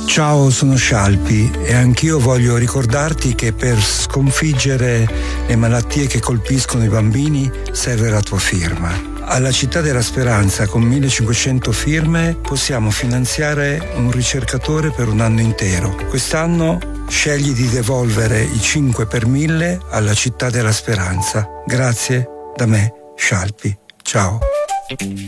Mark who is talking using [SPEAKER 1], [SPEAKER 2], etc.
[SPEAKER 1] Ciao, sono Scialpi e anch'io voglio ricordarti che per sconfiggere le malattie che colpiscono i bambini serve la tua firma. Alla Città della Speranza, con 1500 firme, possiamo finanziare un ricercatore per un anno intero. Quest'anno scegli di devolvere i 5 per 1000 alla Città della Speranza. Grazie da me, Scialpi. Ciao.